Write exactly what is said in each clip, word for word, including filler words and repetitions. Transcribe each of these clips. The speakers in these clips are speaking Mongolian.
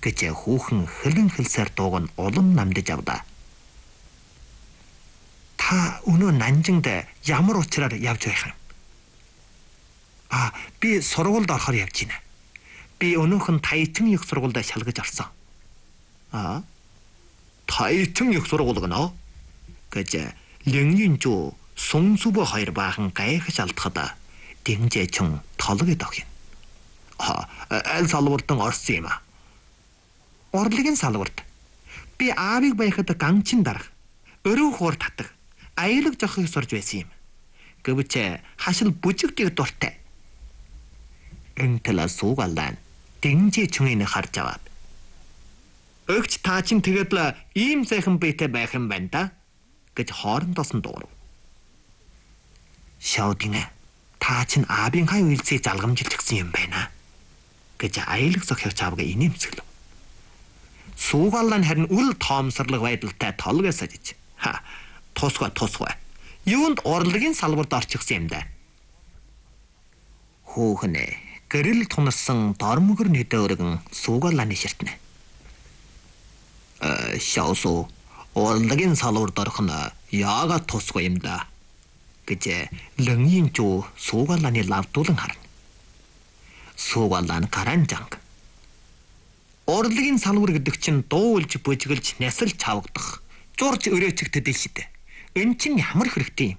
гэж хүүхэн хөлөн хөлсээр дууг нь улам намдаж авдаа. Та өнөө Нанжинд ямар учраар явж байх юм? А би сургуульд орохоор явж байна. Би өнөөхөн Тайчин их сургуульд шалгаж орсон. А Тайчин их сургууль гэнэ гэж Лэнгийн-жүү Сунсүбө хоёр баахан гайхаж алдахад Дэнжээчүн толгойд огё. А аль салбартан орсон юм аа? Урлагийн салбарт. Би аавыг баяхад ганчин дарах, өрөө хуур татах, аяйлаг жохыг сурж байсан юм. Гэвч хашил бүжигдэг дуртай. Энтэлэ суугаалаа Дэнжээчүнийг харж аваад. Өгч та чинь тэгээд л ийм сайхан биетэй байх юм байна да гэж хоорондоос нь дуурав. Шаодинэ, та чинь аавын хай үйлсийг залгамжилж гисэн юм байна гэж аяйлаг зохиогч аавгаа инээмсэглэв. Суугаалаа нь харин үл тоомсорлог байдалтай толгой сажиж. Ха, тусгай тусгай. Юунд урлагийн салбарт орчихсан юм да. Хөөхнэ, гэрэл тунсан дормогөр нэдөргөн суугаалааны ширтнэ. Э, шаосоо урлагийн салбарт орох нь яагаад тусгай юм да гэж Лэнгийн-жүү суугаалааны лавдуулан харна. Суугаалаа нь гаранжанг. Урлагийн салбар гэдэг чинь дуулж бүжгэлж нясалж чавгдах, зурж өрөөчгдөд л шидэ. Энэ чинь ямар хэрэгтэй юм?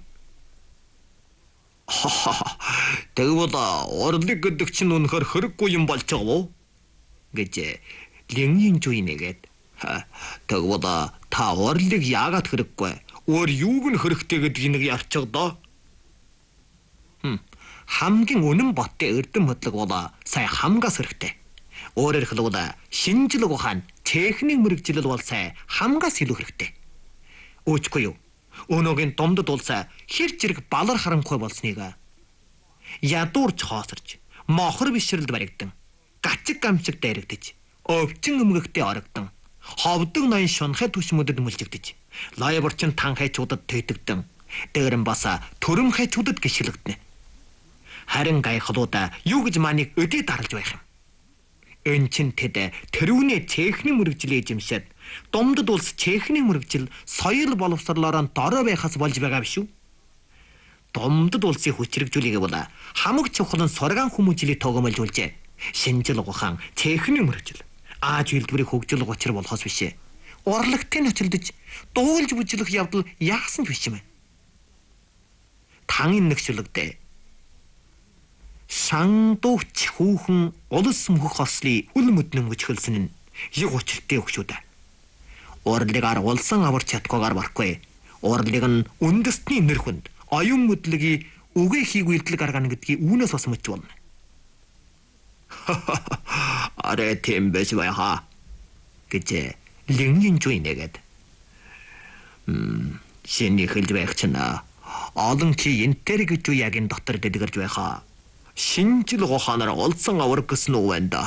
Тэгвэл урлаг гэдэг чинь үнэхээр хэрэггүй юм болж байгаа уу? гэж Лэнгийн-жүү нэгээд. Тэгвэл та урлаг яагаад хэрэггүй? Өөр юуг нь хэрэгтэй гэдгийг нэг ярьчих доо. Хм. Хамгийн үнэн боттой эрдэм хөдлөг бол сая хамгаас хэрэгтэй. Өөрөөр хэлбэл шинжлэх ухаан, техник мэрэгжил бол сая хамгаас илүү хэрэгтэй. Өөчгүй юу? Өнөөгийн домдод улсаа хэр зэрэг балар харанхуй болсныг ядуурч хоосорж, мохор бишрэлд баригдан, гачиг гамчиг дайрагдаж, өвчин өмгөгтэй орогдсон, ховдог ноён шунхай түшмөдөд мүлжигдэж, лайборчин танхайчуудад төйдөгдөн, дээрэн баса төрөм хайчуудад гიშгэлэгдэнэ. Харин гайхлуудаа юу гэж манийг өдөө даралж байх юм? Энэ чин тэд тэрүүний техник мэрэгжил эзэмшээд домдод улс техник мэрэгжил соёл боловсрлоор дорой байхаас болж байгаа биш үү? Домдод улсыг хүчрэгжүүлэгээ бол хамаг чухал нь сургаан хүмүүжлийг тогомжуулжээ. Шинжлэх ухаан, техник мэрэгжил, ааж үйлдвэрийг хөгжүүлэх учир болохоос биш. Урлагтын очилдож дуулж бүжиглэх явдал яасан ч биш юм. Тангын нэгшлэгдээ. Шандууч хүүхэн улс мөхөх хослыг үл мэднэн өчгөлсөн нь яг учиртай өгшүүдэ. Урлагаар улсан аварч чадхгүйгээр барахгүй. Урлаг нь үндэстний нэр хүнд оюун мэдлэгийг үгээ хийх үйлдэл гаргана гэдгийг үүнээс бас мэдж байна. Арэ тийм биш байха гэж Лэнгийн-жүү нэгээд. Хм, шиний хэлж байх чинь олон чи энтэр гэж юу яг энэ дотор дэдгэрж байха. Шинжлэх ухаанаар олсон авраг гэсэн үг байна да.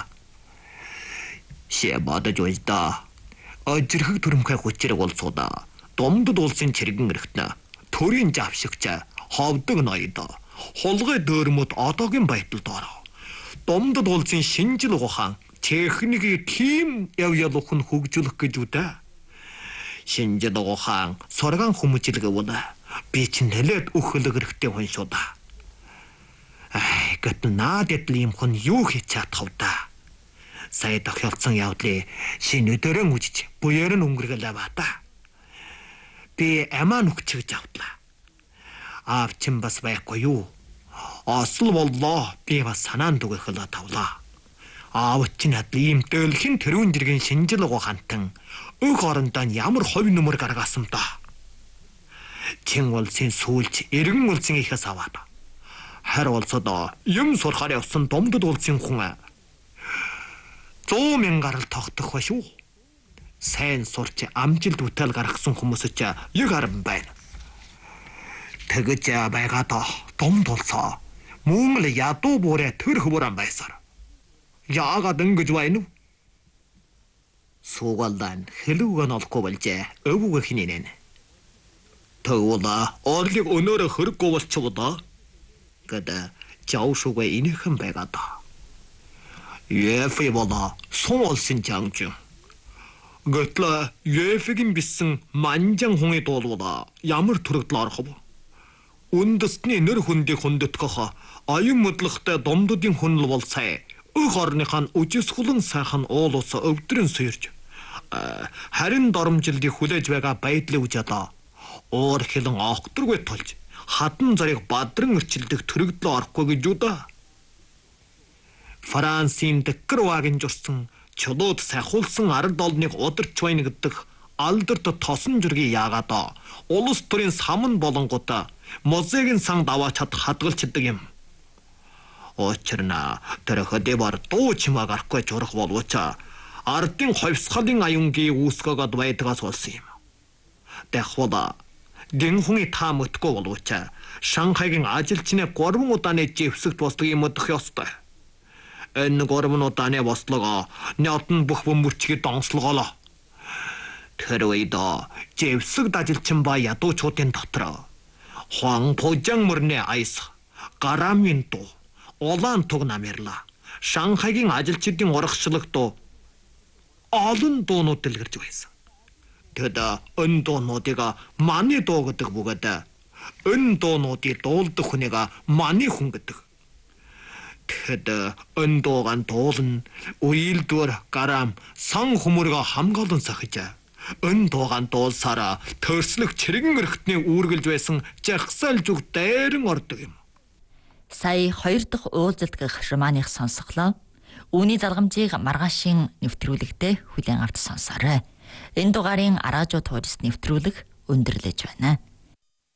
Шээ бодож байда. Ажирхэг төрөмхэй хүчрэг улсуудаа домдод улсын чиргэн өргөтнө. Төрийн завшигч ховдог ноёд хулгай дөөрмөд одоогийн байдалд ороо. Домдод улсын шинжлэх ухаан техникийг тийм яв явах нь хөгжүүлэх гэж үдэ. Шинжлэх ухаан сургаан хүмүүжлэг бол би чинь нэлээд өхөлөг хэрэгтэй хүн шүү да. Ай, гэт наад эдл юм хүн юу хийж чадах вэ да? Сая тохиолдсон явдлыг шинэ өдөрөн үжиж, буяар нь өнгөргөлөө ба та. Би амаа нүгчгэж автлаа. Аав чинь бас байхгүй юу? Осол боллоо. Би бас санаанд үгэхлээ тавлаа. Аав чинь адил ийм дэлхийн тэрүүн жиргэн шинжлэх ухаантан өг орондоо ямар ховь нүмер гаргасан да. Чин улсын сүүлч эргэн улсын ихээс аваад хар улсад юм сурахаар явсан домдод улсын хүн зуун мянгаар л тогтох ба шүү. Сайн сурч амжилт үтэл гаргасан хүмүүс ч яг арам байна. Тэгэж байгаад домд улсаа мөн л ядуу бүрэ төр хөвөрөн байсаар. Яагаад ингэж байна вэ? Суугаалдан хэлүүгэн олохгүй болжээ. Өвгөө хинэнэ. Тэгвэл орлыг өнөөрө хөрөхгүй болчихоо да. Гэт жаушуугаа инехэн байгаад. 유 э프 보다 송월신 장중. 그틀라 유 эф-ийн бисэн манжан хүний дуулуудаа ямар төрөгдөл орох вэ? Үндэсний нэр хүндийг хүндэтгэх аюун мэдлэгтэй домдодын хүнл бол сая. Өх орныхаа үжисхүлэн сайхан уул ус өвдрөн сүйрж харин доромжилдыг хүлээж байгаа байдлыг үзээд уур хилэн огторгүй тулж хатан зарыг бадран өрчилдөх төрөгдлөө орохгүй гэж юу да. Францын дэккервагийн журсан чулууд сахиулсан ард олныг удирч байна гэдэг алдарт тосон жүргийг яагаад улс төрийн саман болонгуудаа музейгийн сан даваачаад хадгалчдаг юм. Учир нь тэр хөдөөбөр дуу чимээг арахгүй журах боловч ардын ховсгалын аюунгийн үүсгэгээд байдгаас болсон юм. Дахвала гин хүний та мэдгүй боловч Шанхайгийн ажилчны гурван удааны живсэгт босдог юм дөх ёстой. Энэ гурван удааны бослого нятан бүх бөмбөрчгийг донслоголоо. Тэр үед живсэгт ажилчин ба ядуучуудын дотор Хуан Пужан мөрний айс гарамын дуу улаан туг намэрлаа. Шанхайгийн ажилчдын урагшлагт олон дуунууд дэлгэрж байсан. Тэд өн дуунуудыг маны дуу гэдэг бөгөөд өн дуунуудыг дуулдаг хүнийг маны хүн гэдэг. Тэд өн дуугаан дуулна уйлдвэр гарам сан хүмүүргээ хамгаалан сахиж өн дуугаан дуулсараа төрслөх чиргэн өрхтний үүргэлж байсан жагсаал зүг дайран ордог юм. Сая хоёр дахь уулзалт гэх романых сонсголоо. Үүний залгамжийг маргаашийн нэвтрүүлэгтээ хүлээн авч сонсоорой. Энэ дугаарын араажуу турист нэвтрүүлэг өндөрлөж байна.